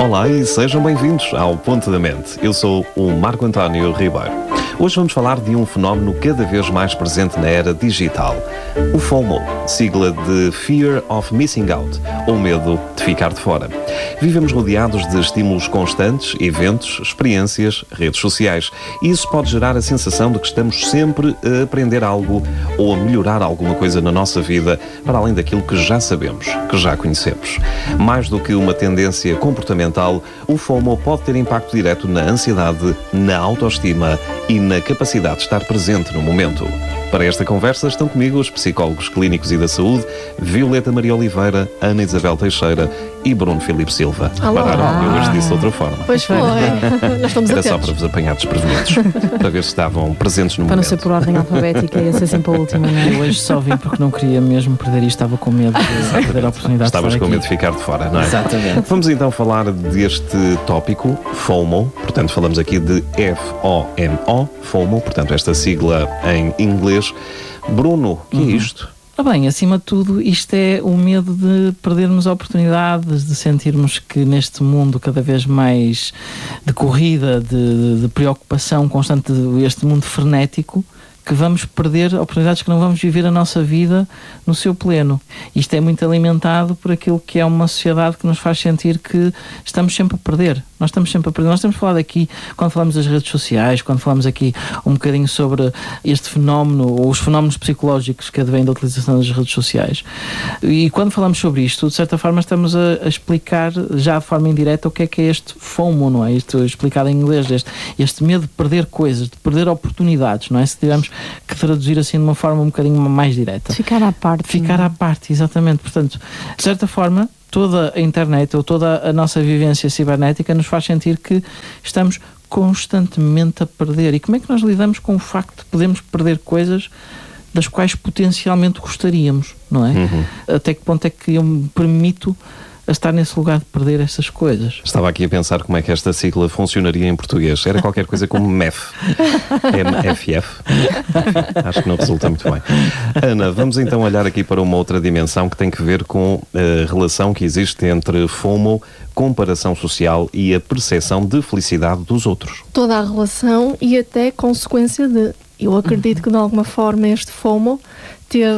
Olá e sejam bem-vindos ao Ponto da Mente. Eu sou o Marco António Ribeiro. Hoje vamos falar de um fenómeno cada vez mais presente na era digital. O FOMO, sigla de Fear of Missing Out, ou medo de ficar de fora. Vivemos rodeados de estímulos constantes, eventos, experiências, redes sociais. E isso pode gerar a sensação de que estamos sempre a aprender algo ou a melhorar alguma coisa na nossa vida, para além daquilo que já sabemos, que já conhecemos. Mais do que uma tendência comportamental, o FOMO pode ter impacto direto na ansiedade, na autoestima e na capacidade de estar presente no momento. Para esta conversa estão comigo os psicólogos clínicos e da saúde, Violeta Maria Oliveira, Ana Isabel Teixeira e Bruno Filipe Silva. Pararam, eu hoje disse de outra forma. Pois foi. Nós estamos Era atentos. só para vos apanhar desprevenidos, para ver se estavam presentes no Para não momento. ser por ordem alfabética, ia ser sempre a última, não é? Eu hoje só vim porque não queria mesmo perder isto, estava com medo de perder a oportunidade Estavas de estar com medo aqui. de ficar de fora, não é? Exatamente. Vamos então falar deste tópico, FOMO, portanto falamos aqui de F-O-M-O, FOMO, portanto esta sigla em inglês. Bruno, o que é isto? Bem, acima de tudo, isto é o medo de perdermos oportunidades, de sentirmos que neste mundo cada vez mais de corrida, de preocupação constante, este mundo frenético, que vamos perder oportunidades, que não vamos viver a nossa vida no seu pleno. Isto é muito alimentado por aquilo que é uma sociedade que nos faz sentir que estamos sempre a perder. Nós estamos sempre a perder. Nós temos falado aqui, quando falamos das redes sociais, quando falamos aqui um bocadinho sobre este fenómeno, ou os fenómenos psicológicos que advêm da utilização das redes sociais. E quando falamos sobre isto, de certa forma estamos a explicar já de forma indireta o que é este FOMO, não é? Isto explicado em inglês, este medo de perder coisas, de perder oportunidades, não é? Se tivermos que traduzir assim de uma forma um bocadinho mais direta. Ficar à parte. Ficar à parte, exatamente. Portanto, de certa forma, toda a internet ou toda a nossa vivência cibernética nos faz sentir que estamos constantemente a perder. E como é que nós lidamos com o facto de podermos perder coisas das quais potencialmente gostaríamos, não é? Até que ponto é que eu me permito a estar nesse lugar de perder essas coisas? Estava aqui a pensar como é que esta sigla funcionaria em português. Era qualquer coisa como MEF. MFF. Acho que não resulta muito bem. Ana, vamos então olhar aqui para uma outra dimensão que tem que ver com a relação que existe entre FOMO, comparação social e a percepção de felicidade dos outros. Toda a relação e até consequência de. Eu acredito que de alguma forma este FOMO teve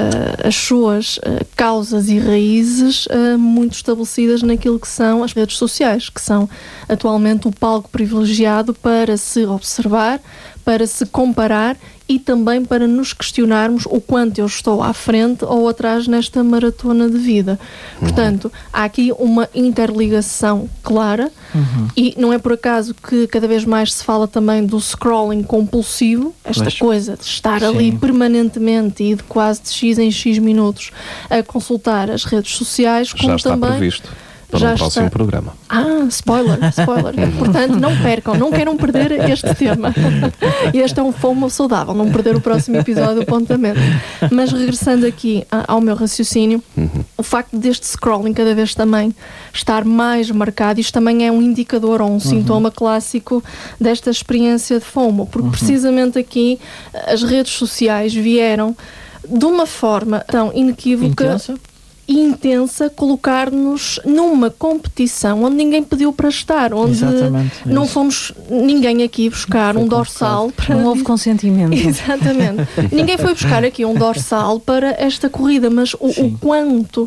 as suas causas e raízes muito estabelecidas naquilo que são as redes sociais, que são atualmente o palco privilegiado para se observar, para se comparar e também para nos questionarmos o quanto eu estou à frente ou atrás nesta maratona de vida. Portanto, há aqui uma interligação clara e não é por acaso que cada vez mais se fala também do scrolling compulsivo, esta coisa de estar ali permanentemente e de quase de X em X minutos a consultar as redes sociais, como Já está também previsto para um próximo programa. Spoiler. Portanto, não percam, não queiram perder este tema. Este é um FOMO saudável, não perder o próximo episódio do Ponto da Mente. Mas regressando aqui ao meu raciocínio, o facto deste scrolling cada vez também estar mais marcado, isto também é um indicador ou um sintoma clássico desta experiência de FOMO, porque precisamente aqui as redes sociais vieram de uma forma tão inequívoca e intensa, colocar-nos numa competição onde ninguém pediu para estar, onde não fomos ninguém aqui buscar um dorsal para... Não houve consentimento. Exatamente. Ninguém foi buscar aqui um dorsal para esta corrida, mas o quanto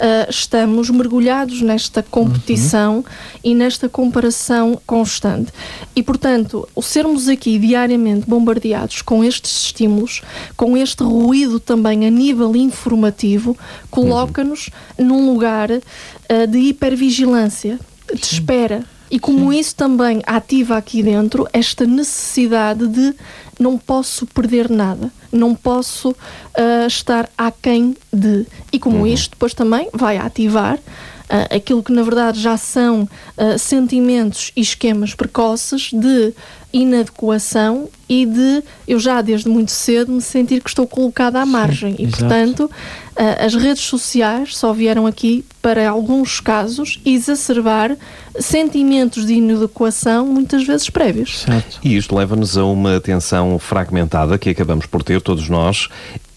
estamos mergulhados nesta competição e nesta comparação constante. E, portanto, o sermos aqui diariamente bombardeados com estes estímulos, com este ruído também a nível informativo, coloca-nos num lugar de hipervigilância, de espera. E como isso também ativa aqui dentro esta necessidade de não posso perder nada, não posso estar aquém de. E como isto depois também vai ativar aquilo que na verdade já são sentimentos e esquemas precoces de inadequação e de eu já desde muito cedo me sentir que estou colocada à margem. E portanto as redes sociais só vieram aqui para alguns casos exacerbar sentimentos de inadequação muitas vezes prévios. Certo. E isto leva-nos a uma atenção fragmentada que acabamos por ter todos nós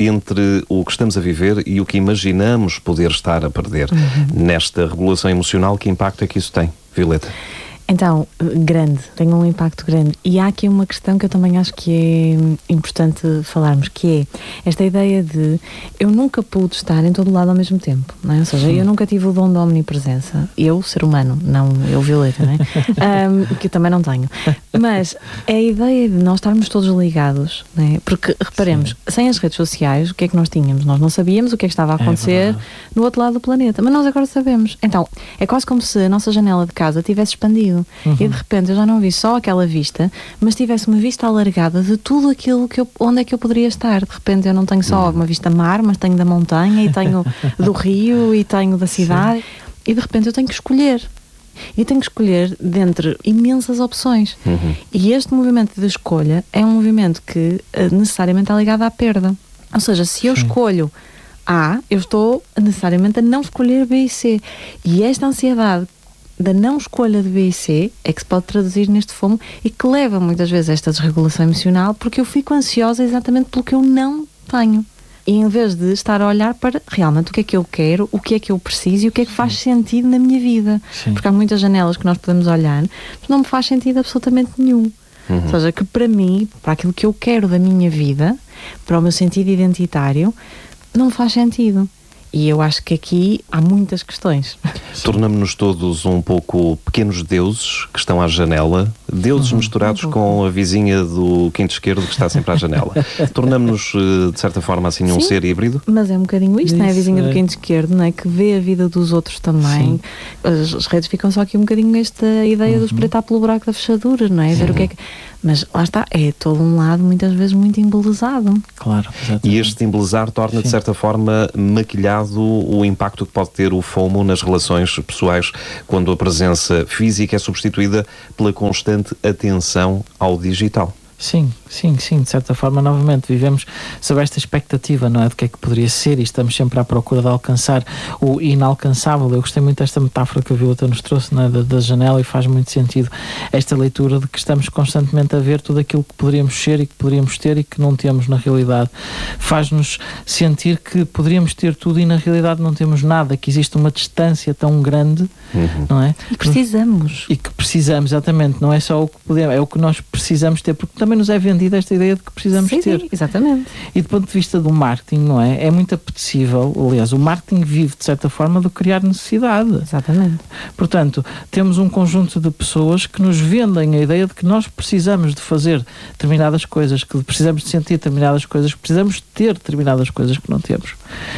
entre o que estamos a viver e o que imaginamos poder estar a perder. Nesta regulação emocional, que impacto é que isso tem, Violeta? Então, grande, tem um impacto grande. E há aqui uma questão que eu também acho que é importante falarmos, que é esta ideia de eu nunca pude estar em todo lado ao mesmo tempo, não é? Ou seja, eu nunca tive o dom da omnipresença. Eu, ser humano, não eu, Violeta, não é? Que eu também não tenho. Mas é a ideia de nós estarmos todos ligados, não é? Porque, reparemos, sem as redes sociais, o que é que nós tínhamos? Nós não sabíamos o que é que estava a acontecer no outro lado do planeta, mas nós agora sabemos. Então, é quase como se a nossa janela de casa tivesse expandido. E de repente eu já não vi só aquela vista, mas tivesse uma vista alargada de tudo aquilo onde é que eu poderia estar. De repente eu não tenho só uma vista mar, mas tenho da montanha, e tenho do rio, e tenho da cidade. E de repente eu tenho que escolher. E tenho que escolher dentre imensas opções. E este movimento de escolha é um movimento que necessariamente está ligado à perda. Ou seja, se eu escolho A, eu estou necessariamente a não escolher B e C. E esta ansiedade da não escolha de B e C é que se pode traduzir neste FOMO, e que leva muitas vezes a esta desregulação emocional, porque eu fico ansiosa exatamente pelo que eu não tenho. E em vez de estar a olhar para realmente o que é que eu quero, o que é que eu preciso e o que é que faz sentido na minha vida. Porque há muitas janelas que nós podemos olhar, mas não me faz sentido absolutamente nenhum. Ou seja, que para mim, para aquilo que eu quero da minha vida, para o meu sentido identitário, não me faz sentido. E eu acho que aqui há muitas questões. Tornamos-nos todos um pouco pequenos deuses que estão à janela, deuses misturados com a vizinha do quinto esquerdo que está sempre à janela. Tornamos-nos, de certa forma, assim, um ser híbrido. Mas é um bocadinho isto, não é? A vizinha do quinto esquerdo, não é? Que vê a vida dos outros também. As redes ficam só aqui um bocadinho esta ideia do espreitar pelo buraco da fechadura, não é? Ver o que é que... Mas lá está, é todo um lado muitas vezes muito embelezado. Claro, exatamente. E este embelezar torna, de certa forma, maquilhado o impacto que pode ter o FOMO nas relações pessoais, quando a presença física é substituída pela constante atenção ao digital. Sim, de certa forma, novamente, vivemos sob esta expectativa, não é, do que é que poderia ser, e estamos sempre à procura de alcançar o inalcançável. Eu gostei muito desta metáfora que a Violeta nos trouxe, não é, da janela, e faz muito sentido esta leitura de que estamos constantemente a ver tudo aquilo que poderíamos ser e que poderíamos ter e que não temos na realidade. Faz-nos sentir que poderíamos ter tudo e na realidade não temos nada, que existe uma distância tão grande, não é? E precisamos. E que precisamos, exatamente, não é só o que podemos, é o que nós precisamos ter, porque também nos é vendida esta ideia de que precisamos ter. Sim, exatamente. E do ponto de vista do marketing, não é? É muito apetecível, aliás, o marketing vive de certa forma de criar necessidade. Exatamente. Portanto, temos um conjunto de pessoas que nos vendem a ideia de que nós precisamos de fazer determinadas coisas, que precisamos de sentir determinadas coisas, que precisamos de ter determinadas coisas que não temos.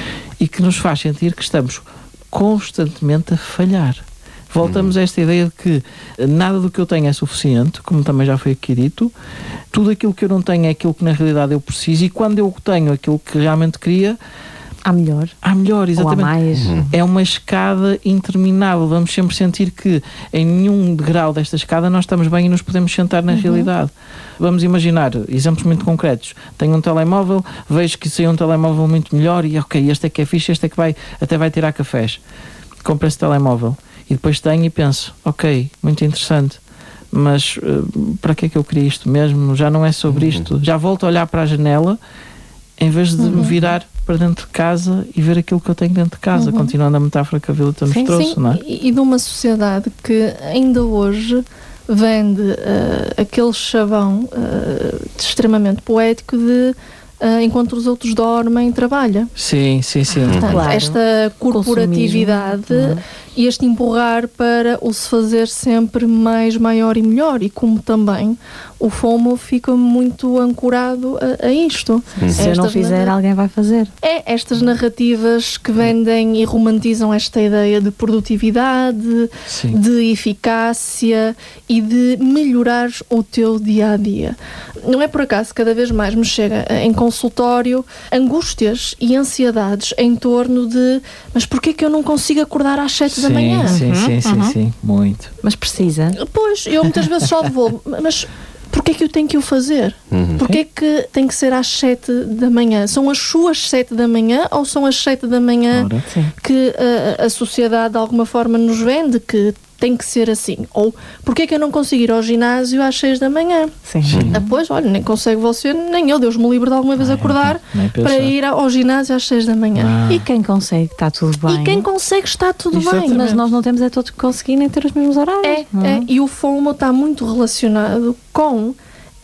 E que nos faz sentir que estamos constantemente a falhar. Voltamos a esta ideia de que nada do que eu tenho é suficiente, como também já foi aqui dito. Tudo aquilo que eu não tenho é aquilo que na realidade eu preciso, e quando eu tenho aquilo que realmente queria, há melhor. Há melhor, exatamente. Ou há mais. É uma escada interminável. Vamos sempre sentir que em nenhum degrau desta escada nós estamos bem e nos podemos sentar na realidade. Vamos imaginar exemplos muito concretos. Tenho um telemóvel, vejo que saiu um telemóvel muito melhor e ok, este é que é fixe, este é que até vai tirar cafés. Compro esse telemóvel. E depois tenho e penso, ok, muito interessante, mas para que é que eu queria isto mesmo? Já não é sobre isto. Já volto a olhar para a janela em vez de me virar para dentro de casa e ver aquilo que eu tenho dentro de casa, continuando a metáfora que a Violeta nos trouxe, não é? E de uma sociedade que ainda hoje vende aquele chavão extremamente poético de enquanto os outros dormem, trabalha. Sim. Portanto, Claro. esta corporatividade e este empurrar para o se fazer sempre mais, maior e melhor, e como também o FOMO fica muito ancorado a isto. Se eu não fizer, alguém vai fazer. Estas narrativas que vendem e romantizam esta ideia de produtividade, de eficácia e de melhorar o teu dia-a-dia. Não é por acaso, cada vez mais me chega em consultório angústias e ansiedades em torno de mas porquê que eu não consigo acordar às 7 da manhã? Sim, muito. Mas precisa. Pois, eu muitas vezes só devolvo, mas porquê que eu tenho que o fazer? Porquê que tem que ser às 7 da manhã? São as suas 7 da manhã ou são as 7 da manhã que a sociedade de alguma forma nos vende, que tem que ser assim. Ou porque é que eu não consigo ir ao ginásio às 6 da manhã? Sim. Depois, olha, nem consegue você, nem eu, Deus me livre de alguma vez acordar para ir ao ginásio às 6 da manhã. E quem consegue, está tudo bem. E quem consegue, está tudo bem. Mas nós não temos todos que conseguirem ter os mesmos horários. E o FOMO está muito relacionado com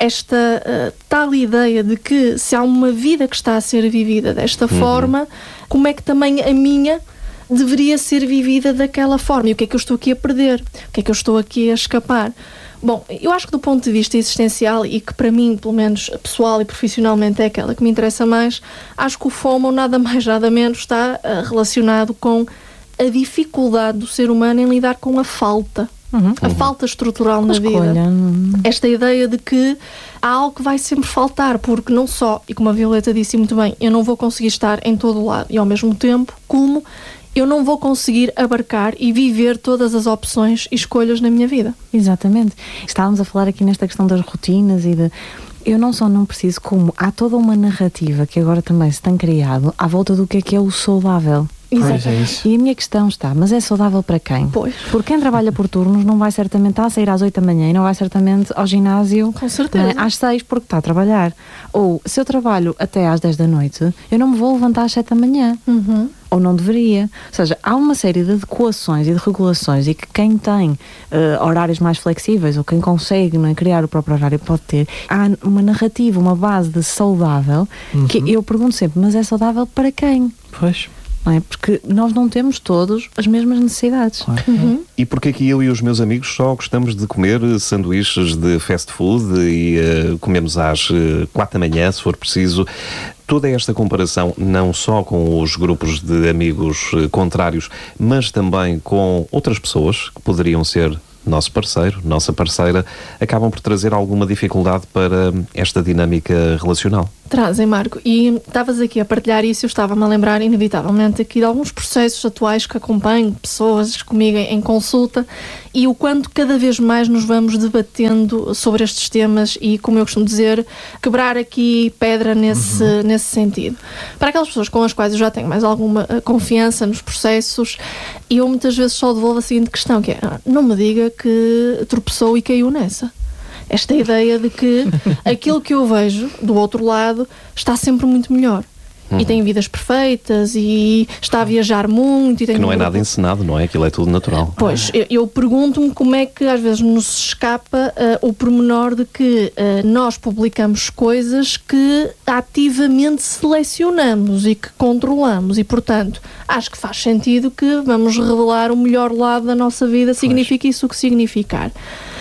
esta tal ideia de que se há uma vida que está a ser vivida desta forma, como é que também a minha deveria ser vivida daquela forma? E o que é que eu estou aqui a perder? O que é que eu estou aqui a escapar? Bom, eu acho que do ponto de vista existencial, e que para mim, pelo menos pessoal e profissionalmente, é aquela que me interessa mais, acho que o FOMO nada mais nada menos está relacionado com a dificuldade do ser humano em lidar com a falta. A falta estrutural na vida. Esta ideia de que há algo que vai sempre faltar, porque não só, e como a Violeta disse muito bem, eu não vou conseguir estar em todo o lado, e ao mesmo tempo, como eu não vou conseguir abarcar e viver todas as opções e escolhas na minha vida. Exatamente. Estávamos a falar aqui nesta questão das rotinas e de... Eu não só não preciso, como há toda uma narrativa que agora também se tem criado à volta do que é o saudável. Exatamente. E a minha questão está, mas é saudável para quem? Pois. Porque quem trabalha por turnos não vai certamente sair às 8 da manhã e não vai certamente ao ginásio com certeza. Às 6 porque está a trabalhar. Ou se eu trabalho até às 10 da noite, eu não me vou levantar às 7 da manhã. Ou não deveria. Ou seja, há uma série de adequações e de regulações e que quem tem horários mais flexíveis ou quem consegue criar o próprio horário pode ter. Há uma narrativa, uma base de saudável que eu pergunto sempre, mas é saudável para quem? Pois. Não é? Porque nós não temos todos as mesmas necessidades. Claro. E porque é que eu e os meus amigos só gostamos de comer sanduíches de fast food e comemos às 4 da manhã, se for preciso? Toda esta comparação, não só com os grupos de amigos contrários, mas também com outras pessoas que poderiam ser nosso parceiro, nossa parceira, acabam por trazer alguma dificuldade para esta dinâmica relacional. Trazem, Marco. E estavas aqui a partilhar isso, eu estava-me a lembrar inevitavelmente aqui de alguns processos atuais que acompanho, pessoas comigo em consulta, e o quanto cada vez mais nos vamos debatendo sobre estes temas e, como eu costumo dizer, quebrar aqui pedra nesse sentido. Para aquelas pessoas com as quais eu já tenho mais alguma confiança nos processos, e eu muitas vezes só devolvo a seguinte questão, que é, não me diga que tropeçou e caiu nessa. Esta ideia de que aquilo que eu vejo do outro lado está sempre muito melhor. E tem vidas perfeitas e está a viajar muito. E tem que não é nada encenado, não é? Aquilo é tudo natural. Pois, eu pergunto-me como é que às vezes nos escapa o pormenor de que nós publicamos coisas que ativamente selecionamos e que controlamos e, portanto, acho que faz sentido que vamos revelar o melhor lado da nossa vida, significa isso o que significar.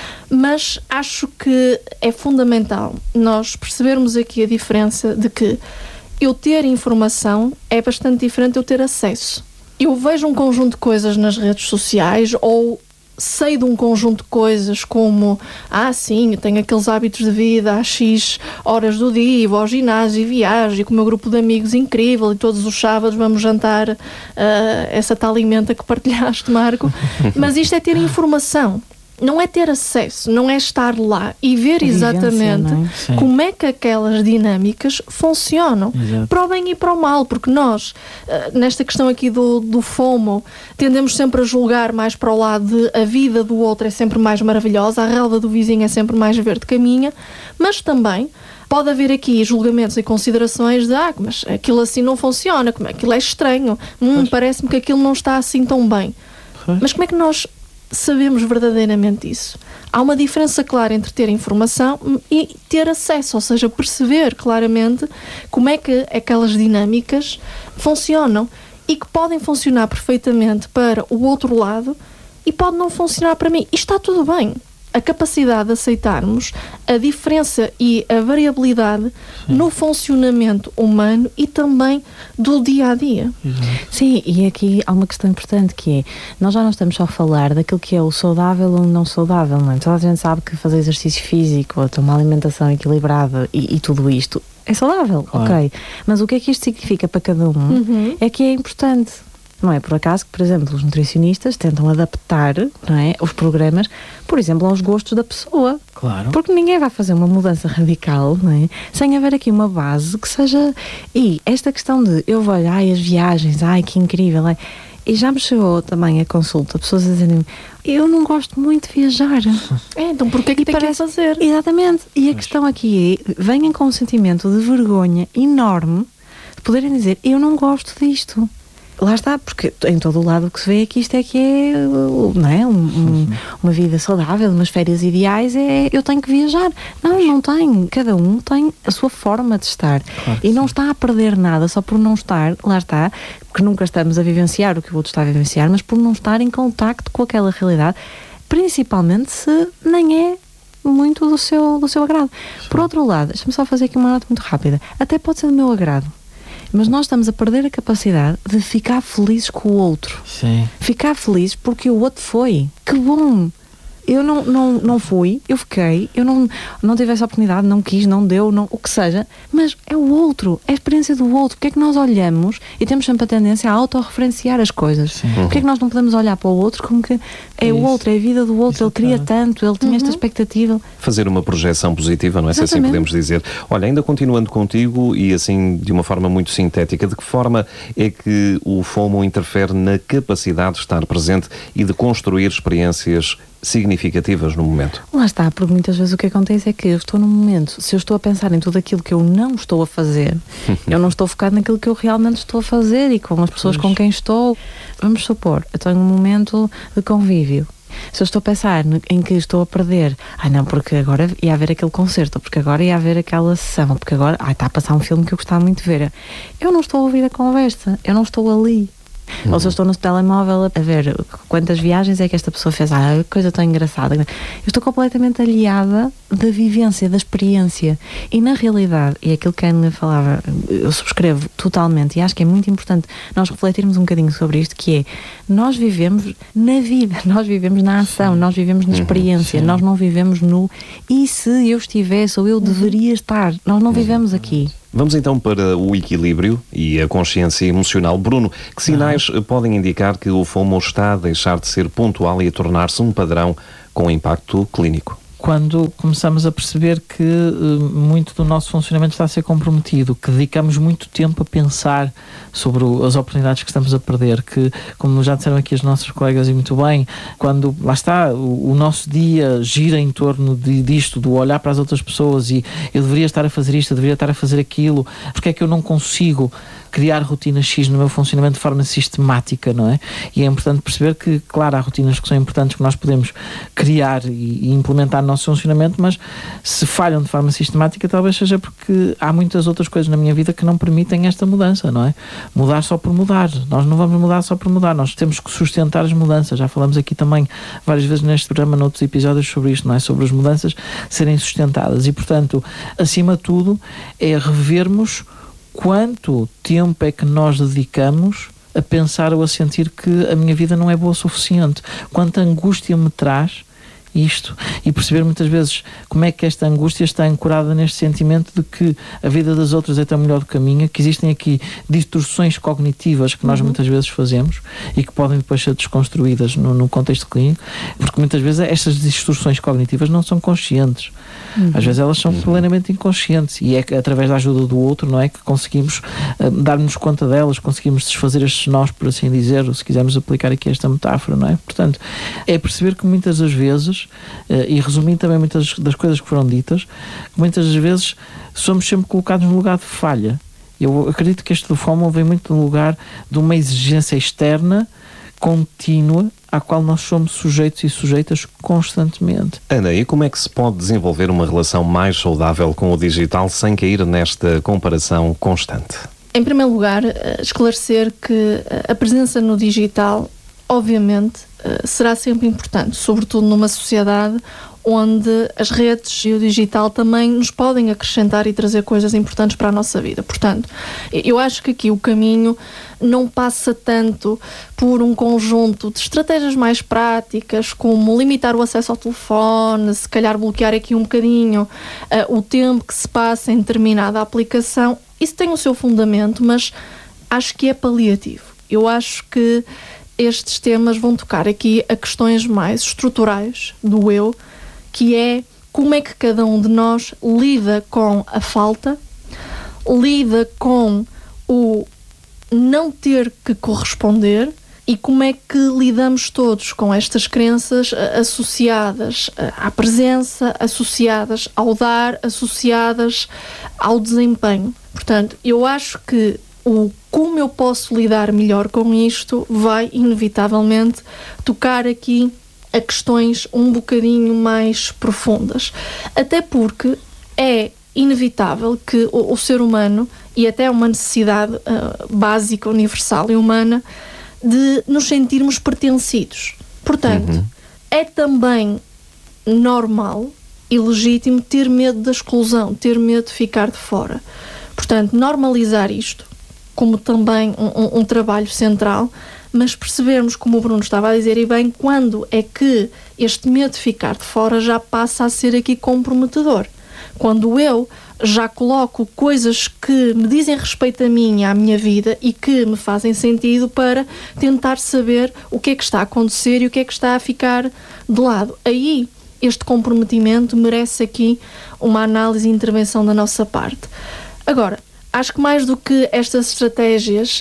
Mas acho que é fundamental nós percebermos aqui a diferença de que eu ter informação é bastante diferente de eu ter acesso. Eu vejo um conjunto de coisas nas redes sociais ou sei de um conjunto de coisas como sim, eu tenho aqueles hábitos de vida às X horas do dia, e vou ao ginásio e viajo e com o meu grupo de amigos incrível e todos os sábados vamos jantar essa tal emenda que partilhaste, Marco. Mas isto é ter informação. Não é ter acesso, não é estar lá e ver exatamente como é que aquelas dinâmicas funcionam. Exato. Para o bem e para o mal, porque nós, nesta questão aqui do FOMO, tendemos sempre a julgar mais para o lado de a vida do outro é sempre mais maravilhosa, a relva do vizinho é sempre mais verde que a minha, mas também pode haver aqui julgamentos e considerações de mas aquilo assim não funciona, aquilo é estranho, parece-me que aquilo não está assim tão bem. Mas como é que nós sabemos verdadeiramente isso? Há uma diferença clara entre ter informação e ter acesso, ou seja, perceber claramente como é que aquelas dinâmicas funcionam e que podem funcionar perfeitamente para o outro lado e pode não funcionar para mim. E está tudo bem. A capacidade de aceitarmos a diferença e a variabilidade no funcionamento humano e também do dia a dia. Sim, e aqui há uma questão importante que é, nós já não estamos só a falar daquilo que é o saudável ou o não saudável, não é? Toda a gente sabe que fazer exercício físico ou ter uma alimentação equilibrada e tudo isto é saudável, ok. Mas o que é que isto significa para cada um é que é importante. Não é por acaso que, por exemplo, os nutricionistas tentam adaptar, não é, os programas, por exemplo, aos gostos da pessoa. Claro. Porque ninguém vai fazer uma mudança radical, não é, sem haver aqui uma base que seja... E esta questão de, eu vou, as viagens, que incrível, E já me chegou também a consulta, pessoas a dizerem: eu não gosto muito de viajar. Então porquê que tem que fazer? Exatamente. E a questão aqui é, venham com um sentimento de vergonha enorme de poderem dizer: eu não gosto disto. Lá está, porque em todo o lado o que se vê é que isto é que é, não é? Uma vida saudável, umas férias ideais, eu tenho que viajar. Não tem. Cada um tem a sua forma de estar. Claro, e não está a perder nada só por não estar, lá está, porque nunca estamos a vivenciar o que o outro está a vivenciar, mas por não estar em contacto com aquela realidade, principalmente se nem é muito do seu agrado. Sim. Por outro lado, deixa-me só fazer aqui uma nota muito rápida. Até pode ser do meu agrado, mas nós estamos a perder a capacidade de ficar felizes com o outro. Sim. Ficar felizes porque o outro foi. Que bom! Eu não fui, eu fiquei, eu não tive essa oportunidade, não quis, não deu, o que seja, mas é o outro, é a experiência do outro. Porque é que nós olhamos e temos sempre a tendência a autorreferenciar as coisas? Sim. Porque é que nós não podemos olhar para o outro como que é o outro, é a vida do outro, ele queria tanto, ele tinha esta expectativa. Fazer uma projeção positiva, não é? Se assim podemos dizer. Olha, ainda continuando contigo e assim de uma forma muito sintética, de que forma é que o FOMO interfere na capacidade de estar presente e de construir experiências significativas no momento? Lá está, porque muitas vezes o que acontece é que eu estou num momento, se eu estou a pensar em tudo aquilo que eu não estou a fazer, eu não estou focado naquilo que eu realmente estou a fazer e com as pessoas com quem estou. Vamos supor, eu tenho um momento de convívio. Se eu estou a pensar em que estou a perder, não, porque agora ia haver aquele concerto, porque agora ia haver aquela sessão, porque agora está a passar um filme que eu gostava muito de ver. Eu não estou a ouvir a conversa, eu não estou ali. Ou se eu estou no telemóvel a ver quantas viagens é que esta pessoa fez, coisa tão engraçada. Eu estou completamente aliada da vivência, da experiência. E na realidade, e aquilo que a Ana falava, eu subscrevo totalmente, e acho que é muito importante nós refletirmos um bocadinho sobre isto, que é, nós vivemos na vida, nós vivemos na ação, nós vivemos na experiência, nós não vivemos no e se eu estivesse ou eu deveria estar, nós não vivemos aqui. Vamos então para o equilíbrio e a consciência emocional. Bruno, que sinais podem indicar que o FOMO está a deixar de ser pontual e a tornar-se um padrão com impacto clínico? Quando começamos a perceber que muito do nosso funcionamento está a ser comprometido, que dedicamos muito tempo a pensar sobre as oportunidades que estamos a perder, que, como já disseram aqui os nossos colegas e muito bem, quando, lá está, o nosso dia gira em torno disto, do olhar para as outras pessoas e eu deveria estar a fazer isto, eu deveria estar a fazer aquilo, porque é que eu não consigo criar rotinas X no meu funcionamento de forma sistemática, não é? E é importante perceber que, claro, há rotinas que são importantes que nós podemos criar e implementar no nosso funcionamento, mas se falham de forma sistemática, talvez seja porque há muitas outras coisas na minha vida que não permitem esta mudança, não é? Mudar só por mudar. Nós não vamos mudar só por mudar, nós temos que sustentar as mudanças. Já falamos aqui também várias vezes neste programa, noutros episódios sobre isto, não é? Sobre as mudanças serem sustentadas e, portanto, acima de tudo, é revermos quanto tempo é que nós dedicamos a pensar ou a sentir que a minha vida não é boa o suficiente, quanta angústia me traz isto, e perceber muitas vezes como é que esta angústia está ancorada neste sentimento de que a vida das outras é tão melhor do que a minha, que existem aqui distorções cognitivas que nós muitas vezes fazemos e que podem depois ser desconstruídas no contexto clínico, porque muitas vezes estas distorções cognitivas não são conscientes. Às vezes elas são plenamente inconscientes e é através da ajuda do outro, não é, que conseguimos dar-nos conta delas, conseguimos desfazer estes nós, por assim dizer, se quisermos aplicar aqui esta metáfora, não é? Portanto, é perceber que muitas das vezes, e resumindo também muitas das coisas que foram ditas, que muitas das vezes somos sempre colocados no lugar de falha. Eu acredito que este do FOMO vem muito no lugar de uma exigência externa contínua à qual nós somos sujeitos e sujeitas constantemente. Ana, e como é que se pode desenvolver uma relação mais saudável com o digital sem cair nesta comparação constante? Em primeiro lugar, esclarecer que a presença no digital, obviamente, será sempre importante, sobretudo numa sociedade onde as redes e o digital também nos podem acrescentar e trazer coisas importantes para a nossa vida. Portanto, eu acho que aqui o caminho não passa tanto por um conjunto de estratégias mais práticas, como limitar o acesso ao telefone, se calhar bloquear aqui um bocadinho o tempo que se passa em determinada aplicação. Isso tem o seu fundamento, mas acho que é paliativo. Eu acho que estes temas vão tocar aqui a questões mais estruturais do eu, que é como é que cada um de nós lida com a falta, lida com o não ter que corresponder E como é que lidamos todos com estas crenças associadas à presença, associadas ao dar, associadas ao desempenho. Portanto, eu acho que como eu posso lidar melhor com isto vai, inevitavelmente, tocar aqui a questões um bocadinho mais profundas. Até porque é inevitável que o ser humano, e até é uma necessidade básica, universal e humana, de nos sentirmos pertencidos. Portanto, é também normal e legítimo ter medo da exclusão, ter medo de ficar de fora. Portanto, normalizar isto como também um trabalho central, mas percebermos, como o Bruno estava a dizer, e bem, quando é que este medo de ficar de fora já passa a ser aqui comprometedor. Quando eu já coloco coisas que me dizem respeito a mim e à minha vida e que me fazem sentido para tentar saber o que é que está a acontecer e o que é que está a ficar de lado. Aí, este comprometimento merece aqui uma análise e intervenção da nossa parte. Agora, acho que mais do que estas estratégias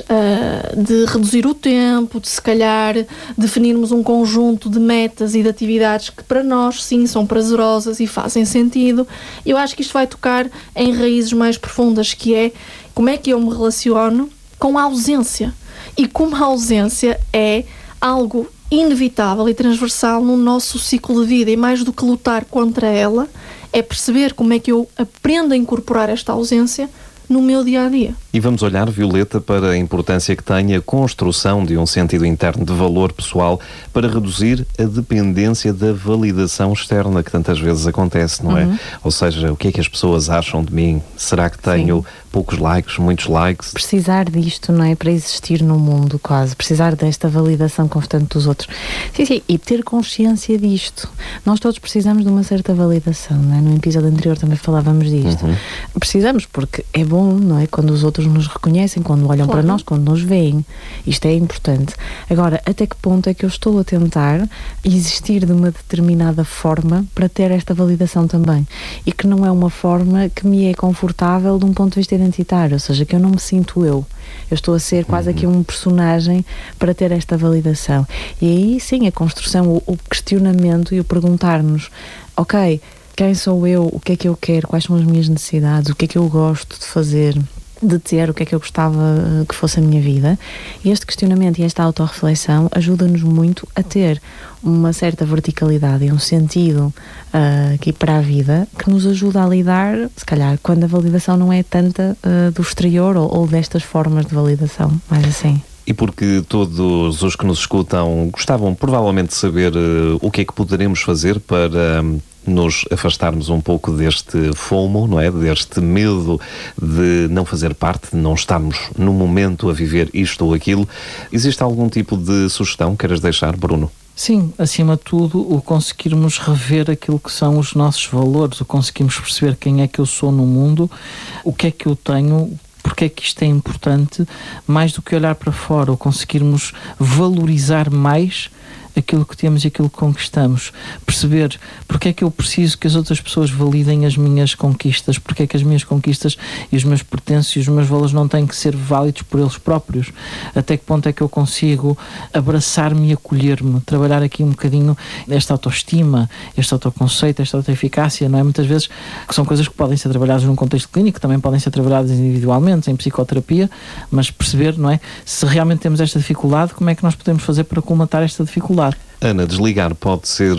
de reduzir o tempo, de se calhar definirmos um conjunto de metas e de atividades que para nós sim são prazerosas e fazem sentido, eu acho que isto vai tocar em raízes mais profundas, que é como é que eu me relaciono com a ausência. E como a ausência é algo inevitável e transversal no nosso ciclo de vida, e mais do que lutar contra ela, é perceber como é que eu aprendo a incorporar esta ausência no meu dia-a-dia. E vamos olhar, Violeta, para a importância que tem a construção de um sentido interno de valor pessoal para reduzir a dependência da validação externa que tantas vezes acontece, não é? Ou seja, o que é que as pessoas acham de mim? Será que tenho poucos likes, muitos likes? Precisar disto, não é? Para existir no mundo, quase. Precisar desta validação constante dos outros. Sim, e ter consciência disto. Nós todos precisamos de uma certa validação, não é? No episódio anterior também falávamos disto. Precisamos, porque é bom, não é? Quando os outros nos reconhecem, quando olham para nós, quando nos veem. Isto é importante. Agora, até que ponto é que eu estou a tentar existir de uma determinada forma para ter esta validação também? E que não é uma forma que me é confortável de um ponto de vista identitário, ou seja, que eu não me sinto eu. Eu estou a ser quase aqui um personagem para ter esta validação. E aí, sim, a construção, o questionamento e o perguntar-nos, ok, quem sou eu, o que é que eu quero, quais são as minhas necessidades, o que é que eu gosto de fazer, de ter, o que é que eu gostava que fosse a minha vida. E este questionamento e esta autorreflexão ajuda-nos muito a ter uma certa verticalidade e um sentido aqui para a vida que nos ajuda a lidar, se calhar, quando a validação não é tanta do exterior ou destas formas de validação, mais assim. E porque todos os que nos escutam gostavam provavelmente de saber o que é que poderemos fazer para nos afastarmos um pouco deste FOMO, não é? Deste medo de não fazer parte, de não estarmos no momento a viver isto ou aquilo. Existe algum tipo de sugestão que queiras deixar, Bruno? Sim, acima de tudo, o conseguirmos rever aquilo que são os nossos valores, o conseguirmos perceber quem é que eu sou no mundo, o que é que eu tenho, porque é que isto é importante, mais do que olhar para fora, ou conseguirmos valorizar mais aquilo que temos e aquilo que conquistamos. Perceber porque é que eu preciso que as outras pessoas validem as minhas conquistas, porque é que as minhas conquistas e os meus pertences e os meus valores não têm que ser válidos por eles próprios. Até que ponto é que eu consigo abraçar-me e acolher-me, trabalhar aqui um bocadinho esta autoestima, este autoconceito, esta autoeficácia, não é? Muitas vezes que são coisas que podem ser trabalhadas num contexto clínico, também podem ser trabalhadas individualmente, em psicoterapia, mas perceber, não é? Se realmente temos esta dificuldade, como é que nós podemos fazer para colmatar esta dificuldade? Ana, desligar pode ser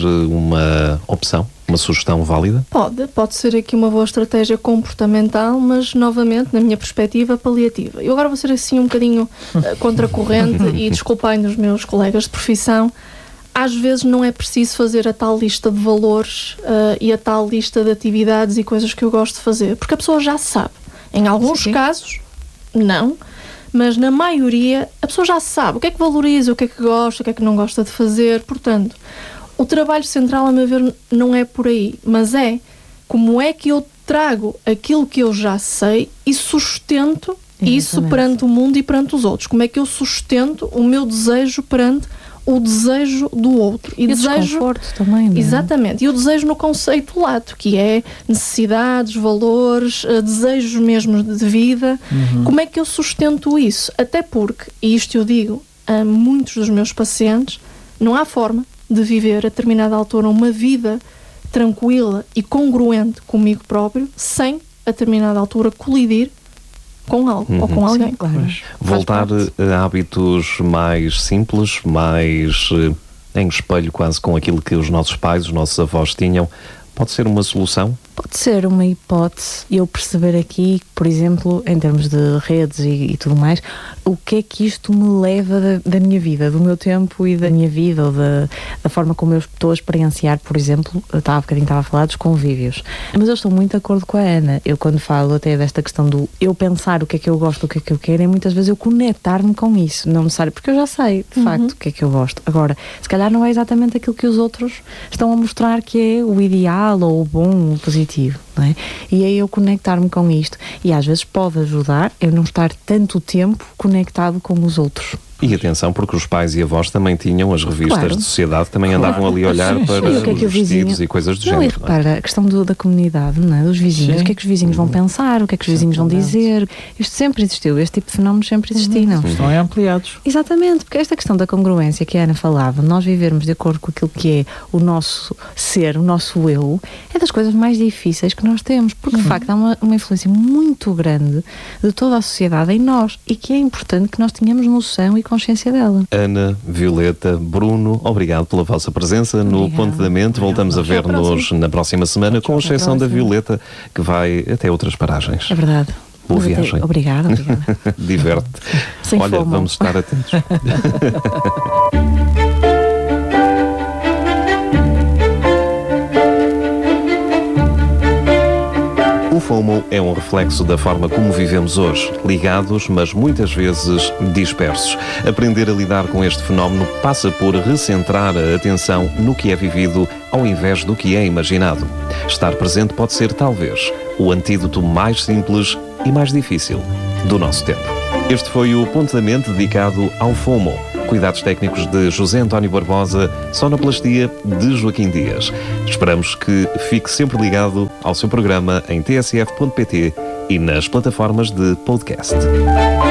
uma opção, uma sugestão válida? Pode ser aqui uma boa estratégia comportamental, mas novamente, na minha perspectiva, paliativa. Eu agora vou ser assim um bocadinho contracorrente e desculpem os meus colegas de profissão. Às vezes não é preciso fazer a tal lista de valores e a tal lista de atividades e coisas que eu gosto de fazer, porque a pessoa já sabe. Em alguns casos, não. Mas na maioria a pessoa já sabe o que é que valoriza, o que é que gosta, o que é que não gosta de fazer. Portanto, o trabalho central, a meu ver, não é por aí, mas é como é que eu trago aquilo que eu já sei e sustento isso perante o mundo e perante os outros. Como é que eu sustento o meu desejo perante o desejo do outro. E desconforto também, não é? Exatamente. E o desejo no conceito lato, que é necessidades, valores, desejos mesmo de vida. Como é que eu sustento isso? Até porque, e isto eu digo a muitos dos meus pacientes, não há forma de viver a determinada altura uma vida tranquila e congruente comigo próprio sem a determinada altura colidir com algo ou com alguém. Sim, claro. Voltar a hábitos mais simples, mais em espelho quase com aquilo que os nossos pais, os nossos avós tinham, pode ser uma solução? Pode ser uma hipótese eu perceber aqui, por exemplo, em termos de redes e tudo mais, o que é que isto me leva da minha vida, do meu tempo e da minha vida, ou da forma como eu estou a experienciar, por exemplo, há bocadinho estava a falar dos convívios. Mas eu estou muito de acordo com a Ana. Eu, quando falo até desta questão do eu pensar o que é que eu gosto, o que é que eu quero, é muitas vezes eu conectar-me com isso, não necessário, porque eu já sei, de facto, o que é que eu gosto. Agora, se calhar não é exatamente aquilo que os outros estão a mostrar que é o ideal, ou o bom, o positivo. Não é? E aí eu conectar-me com isto, e às vezes pode ajudar eu não estar tanto tempo conectado com os outros. E atenção, porque os pais e avós também tinham as revistas de sociedade, também andavam ali a olhar para o que é que os vestidos e coisas do género. E repara, a questão da comunidade, não é? Dos vizinhos, o que é que os vizinhos vão pensar, o que é que os vizinhos vão dizer. Isto sempre existiu, este tipo de fenómenos sempre existiram. Estão ampliados. Exatamente, porque esta questão da congruência que a Ana falava, nós vivermos de acordo com aquilo que é o nosso ser, o nosso eu, é das coisas mais difíceis que nós temos, porque de facto há uma influência muito grande de toda a sociedade em nós, e que é importante que nós tenhamos noção e consciência dela. Ana, Violeta, Bruno, obrigado pela vossa presença no Ponto da Mente. Voltamos a ver-nos na próxima semana, com exceção da Violeta, que vai até outras paragens. É verdade. Boa viagem. Obrigada. Diverte-te. Sem Olha, fomo. vamos estar atentos. O FOMO é um reflexo da forma como vivemos hoje, ligados, mas muitas vezes dispersos. Aprender a lidar com este fenómeno passa por recentrar a atenção no que é vivido ao invés do que é imaginado. Estar presente pode ser, talvez, o antídoto mais simples e mais difícil do nosso tempo. Este foi o Ponto da Mente dedicado ao FOMO. Cuidados técnicos de José António Barbosa, sonoplastia de Joaquim Dias. Esperamos que fique sempre ligado ao seu programa em tsf.pt e nas plataformas de podcast.